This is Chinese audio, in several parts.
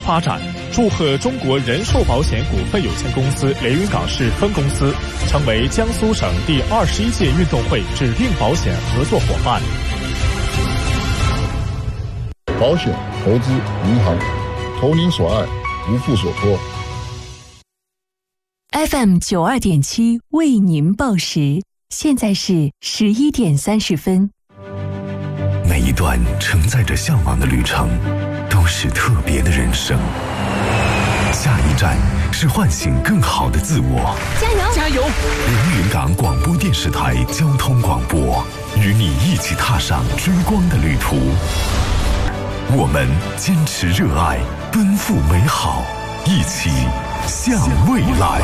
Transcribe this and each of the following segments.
发展，祝贺中国人寿保险股份有限公司连云港市分公司成为江苏省第21届运动会指定保险合作伙伴。 保险、投资、银行，投您所爱，无负所托。 FM 92.7为您报时，现在是11点30分。 每一段承载着向往的旅程，都是特别的人生。下一站是唤醒更好的自我。 加油！ 加油！ 连云港广播电视台交通广播，与你一起踏上追光的旅途。我们坚持热爱，奔赴美好，一起向未来。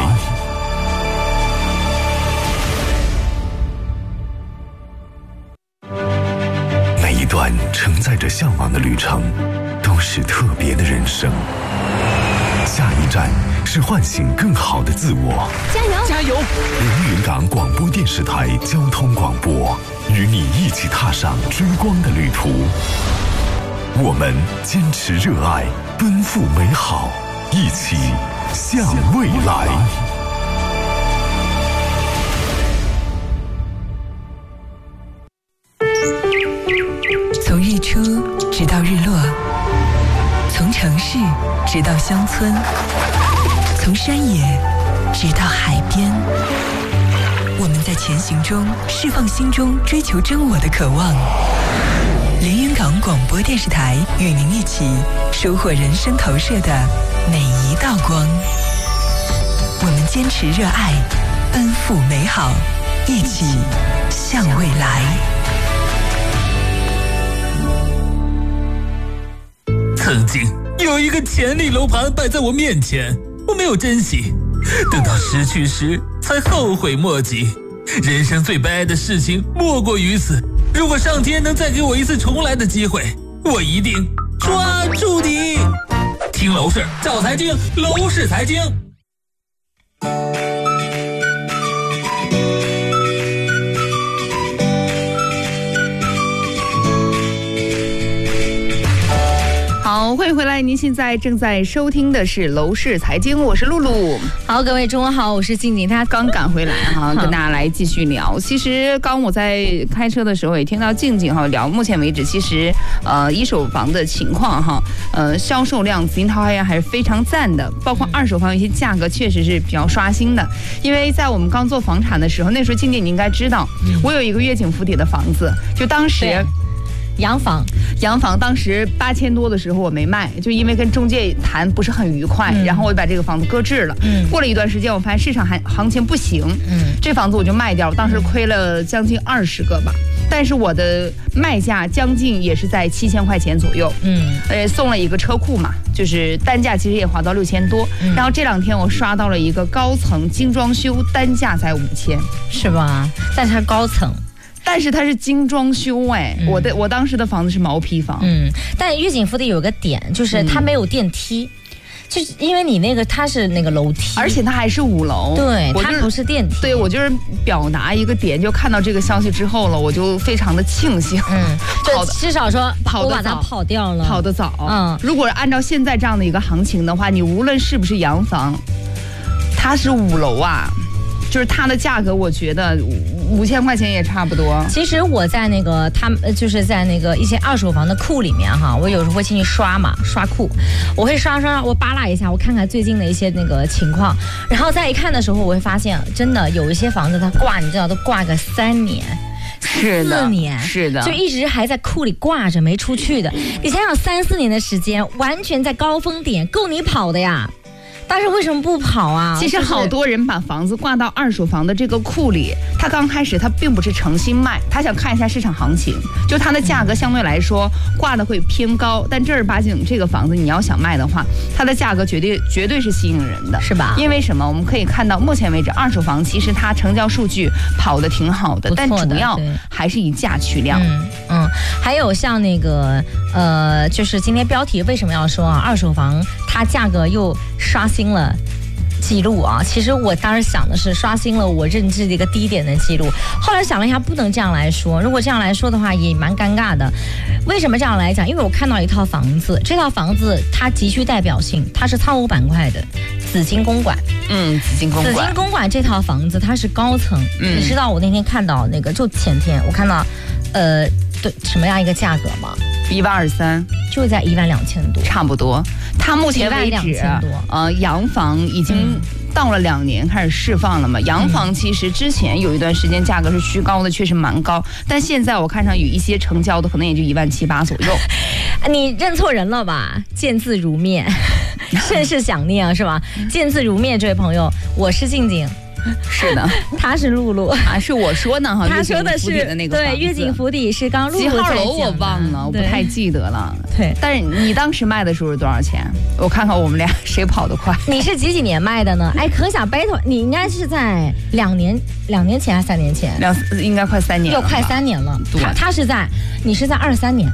每一段承载着向往的旅程，都是特别的人生。下一站是唤醒更好的自我。 加油！ 加油！ 连云港广播电视台交通广播，与你一起踏上追光的旅途。我们坚持热爱，奔赴美好，一起向未来。 从日出直到日落，从城市直到乡村，从山野直到海边，我们在前行中释放心中追求真我的渴望。连云港广播电视台与您一起收获人生投射的每一道光。我们坚持热爱，奔赴美好，一起向未来。 曾经有一个潜力楼盘摆在我面前，我没有珍惜，等到失去时才后悔莫及。人生最悲哀的事情莫过于此。如果上天能再给我一次重来的机会，我一定抓住你。听楼市找财经，楼市财经。 好，欢迎回来！您现在正在收听的是楼市财经，我是露露。 好，各位中午好，我是静静。他刚赶回来哈，跟大家来继续聊。其实刚我在开车的时候也听到静静哈聊，目前为止其实一手房的情况哈，销售量紫金桃花源还是非常赞的，包括二手房一些价格确实是比较刷新的。因为在我们刚做房产的时候，那时候静静你应该知道，我有一个悦景府邸的房子，就当时。 洋房当时8000多的时候我没卖，就因为跟中介谈不是很愉快，然后我就把这个房子搁置了。过了一段时间，我发现市场行情不行，这房子我就卖掉，当时亏了将近20个吧。但是我的卖价将近也是在7000块钱左右，送了一个车库嘛，就是单价其实也划到6000多。然后这2天我刷到了一个高层精装修，单价才5000， 是吧？但是它高层。 但是它是精装修哎，我当时的房子是毛坯房， 但悦景府邸有个点就是它没有电梯，就是因为你那个它是那个楼梯， 而且它还是5楼， 对，它不是电梯。 对，我就是表达一个点，就看到这个消息之后了，我就非常的庆幸， 就至少说我把它跑掉了， 跑得早，如果按照现在这样的一个行情的话，你无论是不是洋房，它是5楼啊。就是它的价格，我觉得5000块钱也差不多。 其实我在那个就是在那个一些二手房的库里面哈，我有时候会进去刷库，我会刷，我扒拉一下，我看看最近的一些那个情况，然后再一看的时候，我会发现真的有一些房子它挂，你知道都挂个3年。4年， 是的， 就一直还在库里挂着没出去的。你想想3-4年的时间，完全在高峰点，够你跑的呀。但是为什么不跑啊？ 其实好多人把房子挂到二手房的这个库里，他刚开始他并不是诚心卖，他想看一下市场行情，就它的价格相对来说挂的会偏高，但正儿八经这个房子你要想卖的话，它的价格绝对是吸引人的， 是吧？ 因为什么？我们可以看到目前为止二手房其实它成交数据跑得挺好的，但主要还是以价取量。 还有像那个就是今天标题为什么要说啊？二手房它价格又刷新了记录啊，其实我当时想的是刷新了我认知的一个低点的记录，后来想了一下，不能这样来说，如果这样来说的话也蛮尴尬的。为什么这样来讲？因为我看到一套房子，这套房子它极具代表性，它是仓务板块的紫金公馆。 紫金公馆这套房子它是高层，你知道我那天看到那个就前天我看到对什么样一个价格吗 ？123， 就在12000多， 差不多。它目前为止，洋房已经到了2年开始释放了嘛。洋房其实之前有一段时间价格是虚高的，确实蛮高，但现在我看上有一些成交的可能也就17800左右。 你认错人了吧？见字如面，甚是想念是吧？见字如面，这位朋友，我是静静。 是的， 他是露露啊， 是我说呢哈。 他说的是对，悦景府邸是刚露露几号楼我忘了，我不太记得了。 对， 但是你当时卖的时候是多少钱？我看看我们俩谁跑得快。 你是几年卖的呢？哎，可想 battle， 你应该是在2年前还是3年前？ 应该快3年了， 又快3年了。 对， 你是在23年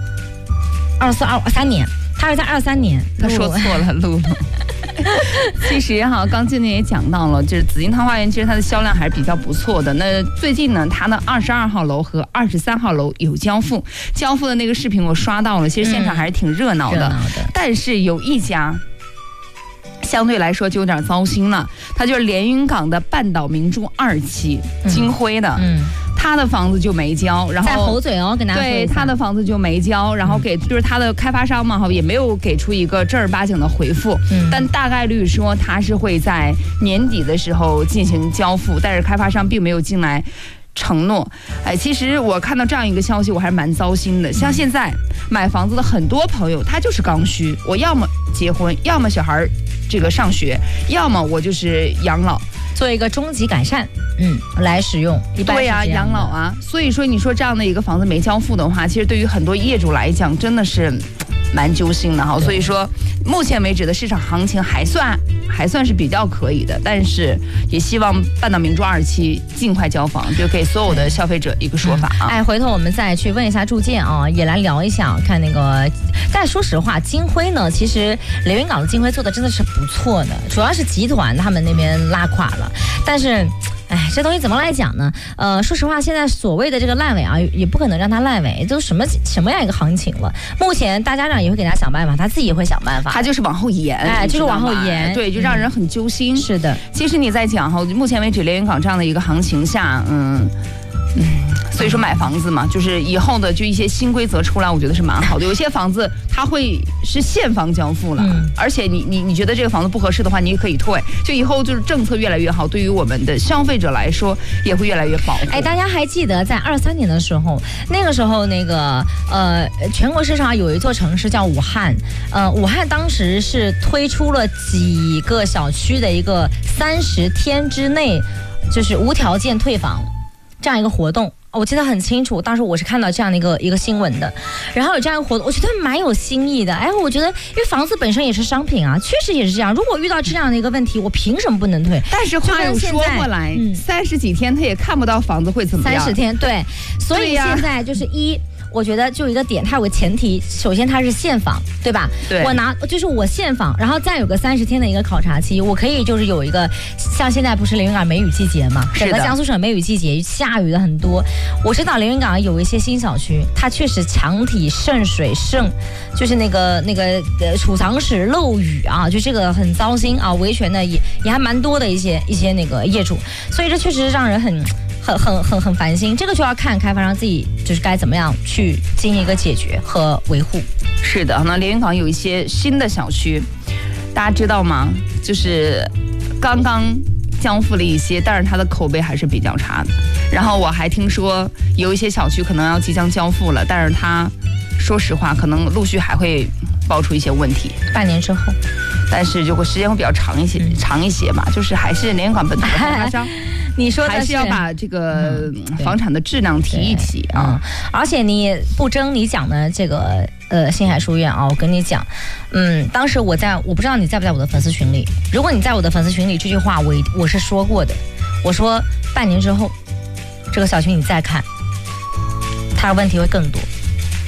，3年，他是在23年。 他说错了，露露。其实哈，刚静静也讲到了，就是紫金汤花园，其实它的销量还是比较不错的。那最近呢，它的22号楼和23号楼有交付的那个视频我刷到了，其实现场还是挺热闹的。但是有一家相对来说就有点糟心了，它就是连云港的半岛明珠2期，金辉的。他的房子就没交，然后在猴嘴跟大家说一下， 对，他的房子就没交，然后就是他的开发商嘛，也没有给出一个正儿八经的回复，但大概率说他是会在年底的时候进行交付，但是开发商并没有进来承诺。其实我看到这样一个消息，我还是蛮糟心的。像现在买房子的很多朋友，他就是刚需，我要么结婚，要么小孩这个上学，要么我就是养老。 做一个终极改善，来使用，一般是这样的。 对呀，养老啊，所以说你说这样的一个房子没交付的话，其实对于很多业主来讲，真的是蛮揪心的哈。所以说，目前为止的市场行情还算是比较可以的，但是也希望半岛明珠2期尽快交房，就给所有的消费者一个说法啊。 回头我们再去问一下住建啊，也来聊一下，看那个。但说实话，金辉呢，其实连云港的金辉做的真的是不错的，主要是集团他们那边拉垮了，但是。这东西怎么来讲呢？说实话，现在所谓的这个烂尾啊，也不可能让它烂尾，都什么样一个行情了？目前大家长也会给他想办法，他自己也会想办法， 他就是往后延， 就是往后延， 对，就让人很揪心。 是的， 其实你在讲哈，目前为止连云港这样的一个行情下，所以说买房子嘛，就是以后的就一些新规则出来，我觉得是蛮好的。有些房子它会是现房交付了，而且你觉得这个房子不合适的话，你也可以退。就以后就是政策越来越好，对于我们的消费者来说也会越来越保护。 大家还记得在23年的时候，那个时候那个全国市场有一座城市叫武汉，武汉当时是推出了几个小区的一个30天之内就是无条件退房。这样一个活动，我记得很清楚，当时我是看到这样的一个新闻的，然后有这样一个活动，我觉得蛮有新意的。我觉得因为房子本身也是商品啊，确实也是这样。如果遇到这样的一个问题，我凭什么不能退？ 但是话又说过来，30几天他也看不到房子会怎么样。 30天，对，所以现在就是我觉得就一个点，它有个前提，首先它是现房，对吧？ 对， 就是我现房，然后再有个30天的一个考察期，我可以就是有一个，像现在不是连云港梅雨季节嘛，整个江苏省梅雨季节下雨的很多。我知道连云港有一些新小区，它确实墙体渗水就是那个储藏室漏雨啊，就这个很糟心啊，维权的也还蛮多的一些那个业主，所以这确实让人很烦心。这个就要看开发商自己就是该怎么样去进行一个解决和维护。 是的，那连云港有一些新的小区，大家知道吗？就是刚刚交付了一些，但是它的口碑还是比较差的。然后我还听说有一些小区可能要即将交付了，但是它说实话可能陆续还会爆出一些问题。 半年之后， 但是就会时间会比较长一些吧，就是还是连云港本土的开发商。 你说的还是要把这个房产的质量提一提啊！ 而且你不争你讲的这个星海书院啊，我跟你讲，当时我不知道你在不在我的粉丝群里。如果你在我的粉丝群里，这句话我是说过的。我说半年之后，这个小区你再看，它的问题会更多。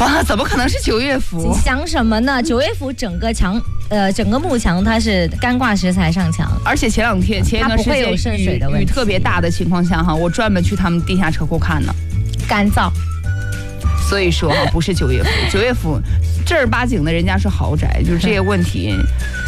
哇，怎么可能是九月府？ 你想什么呢？九月府整个幕墙它是干挂石材上墙， 而且前一段时间有渗水的问题， 雨特别大的情况下哈，我专门去他们地下车库看呢， 干燥。 所以说哈，不是九月府，九月府正儿八经的人家是豪宅，就是这些问题。